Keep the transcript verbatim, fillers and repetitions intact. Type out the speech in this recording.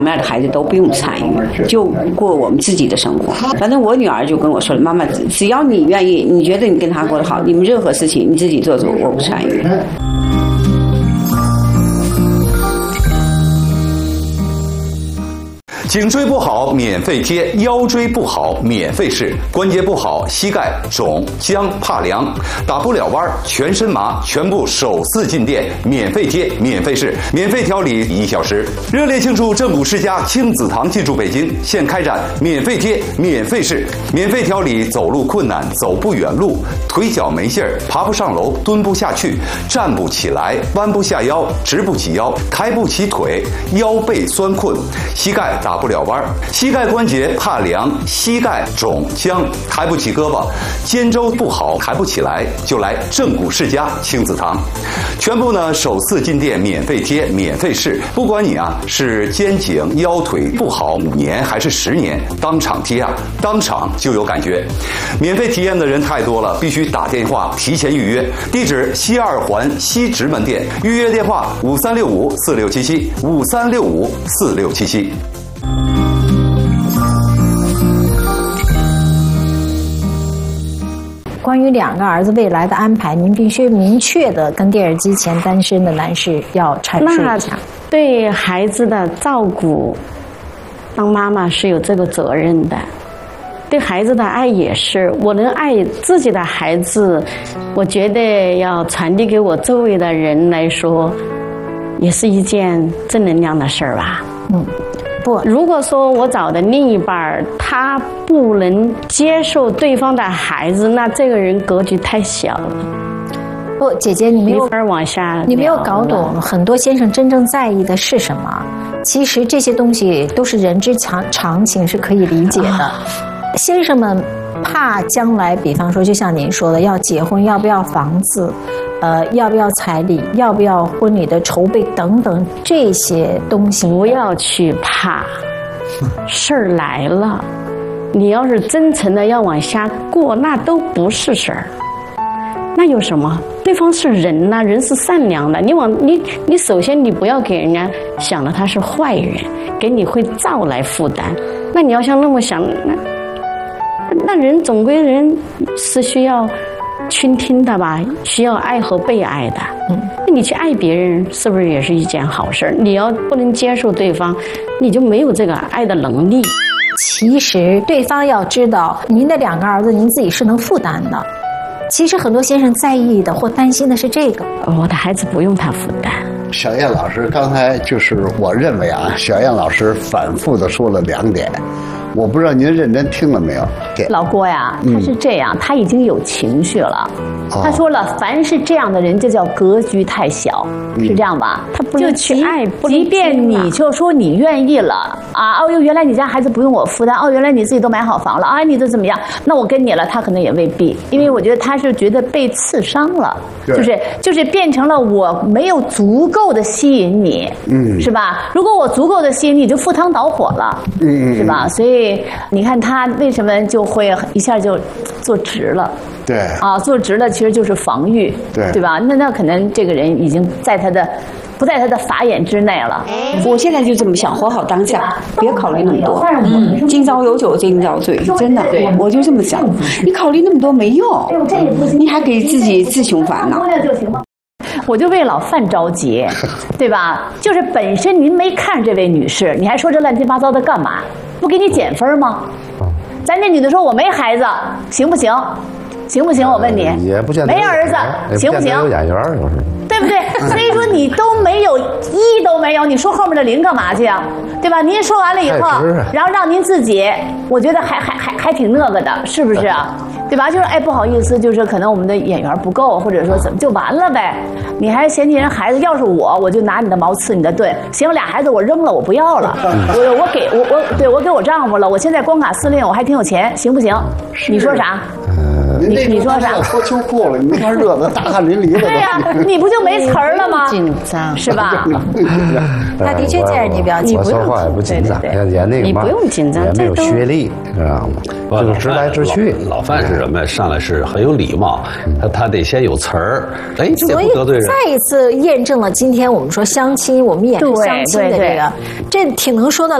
我们俩的孩子都不用参与，就过我们自己的生活。反正我女儿就跟我说了，妈妈，只要你愿意，你觉得你跟她过得好，你们任何事情你自己做主，我不参与。 颈椎不好免费贴，腰椎不好免费试，关节不好膝盖肿僵怕凉打不了弯全身麻，全部首次进店免费贴免费试，免费调理一小时。热烈庆祝正骨世家亲子堂进驻北京，现开展免费贴免费试，免费调理走路困难走不远路，腿脚没劲儿爬不上楼蹲不下去站不起来弯不下腰直不起腰抬不起腿腰背酸困膝盖打不了弯，膝盖关节怕凉，膝盖肿僵，抬不起胳膊，肩周不好，抬不起来，就来正骨世家亲子堂。全部呢首次进店免费贴，免费试，不管你啊是肩颈腰腿不好五年还是十年，当场贴啊，当场就有感觉。免费体验的人太多了，必须打电话提前预约。地址西二环西直门店，预约电话五三六五四六七七五三六五四六七七。 关于两个儿子未来的安排，您必须明确的跟电视机前单身的男士要阐述一下。 对孩子的照顾，当妈妈是有这个责任的。对孩子的爱也是，我能爱自己的孩子，我觉得要传递给我周围的人来说，也是一件正能量的事儿吧。 嗯。不， 如果说我找的另一半他不能接受对方的孩子，那这个人格局太小了。 不，姐姐，你没有没法往下， 你没有搞懂很多先生真正在意的是什么。其实这些东西都是人之常常情，是可以理解的。啊、先生们怕将来，比方说，就像您说的，要结婚，要不要房子？呃，要不要彩礼？要不要婚礼的筹备等等这些东西？ 不要去怕，事儿来了，你要是真诚的要往下过，那都不是事儿。那有什么？对方是人呐、啊，人是善良的。你往你你首先你不要给人家想了他是坏人，给你会造来负担。那你要像那么想，那那人总归人是需要倾听的吧，需要爱和被爱的。嗯，那你去爱别人，是不是也是一件好事？你要不能接受对方，你就没有这个爱的能力。 其实对方要知道，您的两个儿子您自己是能负担的。其实很多先生在意的或担心的是这个， 我的孩子不用他负担。 小燕老师刚才就是我认为啊，小燕老师反复的说了两点。我不知道您认真听了没有？ 老郭呀，他是这样，嗯、他已经有情绪了。哦、他说了，凡是这样的人，就叫格局太小，嗯、是这样吧？他不能去爱，即便你就说你愿意了啊，哦哟，原来你家孩子不用我负担，哦，原来你自己都买好房了啊，你都怎么样？那我跟你了，他可能也未必，因为我觉得他是觉得被刺伤了，就是就是变成了我没有足够的吸引你，嗯，是吧？如果我足够的吸引你，就赴汤蹈火了，嗯，是吧？所以。你看他为什么就会一下就做直了？ 对啊，做直了其实就是防御，对对吧？那那可能这个人已经在他的不在他的法眼之内了。 我现在就这么想，活好当下，别考虑那么多。嗯，今朝有酒今朝醉，真的，我就这么想。你考虑那么多没用，你还给自己自寻烦恼。 我就为老范着急，对吧？就是本身您没看这位女士，你还说这乱七八糟的干嘛？不给你减分吗？咱这女的说我没孩子，行不行？行不行？我问你， 也不见得没儿子，行不行？ 有眼缘有时对不对？所以说你都没有一都没有，你说后面的零干嘛去啊？对吧？您说完了以后，然后让您自己，我觉得还还还还挺那个的，是不是啊？对吧？就是哎，不好意思，就是可能我们的眼缘不够，或者说怎么就完了呗？你还嫌弃人孩子？要是我，我就拿你的矛刺你的盾。行，俩孩子我扔了，我不要了。我我给我我对我给我丈夫了。我现在光杆司令，我还挺有钱，行不行？你说啥？ 呃， 您那你说啥？ 脱秋裤了，你那天热的大汗淋漓的。 对呀，你不就没词儿了吗？ 紧张是吧？ 他的确见着你比较紧张， 我说话也不紧张，演那个你不用紧张， 也没有学历，知道吗？就是直来直去。 老范是什么？上来是很有礼貌，他他得先有词儿，哎，这所以不得罪人。 再一次验证了今天我们说相亲，我们也是相亲的这个，这挺能说的。